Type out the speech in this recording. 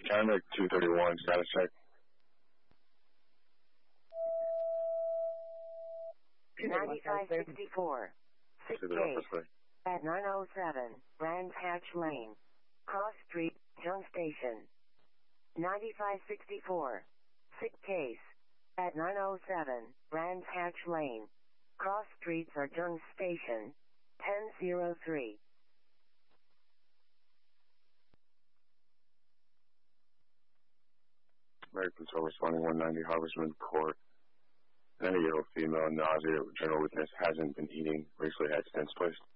Convict 231, status check. 9564. Sick case at 907 Brands Hatch Lane, Cross Street, Jung Station. 9564. Sick case at 907 Brands Hatch Lane, Cross Street, Jung Station. 1003. American Patrol responding 190 Harvestman Court. 90-year-old female, nausea, general weakness, hasn't been eating, recently had stents placed.